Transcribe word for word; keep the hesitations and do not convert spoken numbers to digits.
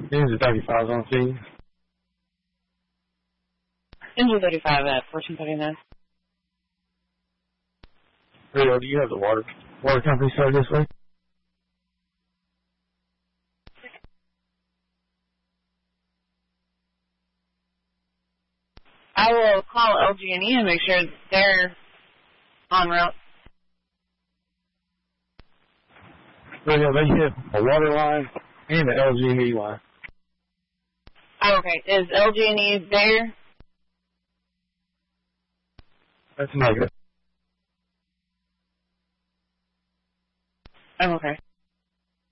Engine thirty-five on scene. Engine thirty-five at fourteen thirty-nine. Rio, do you have the water water company started this way? I will call L G and E and make sure they're en route. Rio, they hit a water line and the L G and E line. Oh, okay. Is L G and E there? That's negative. Oh, okay.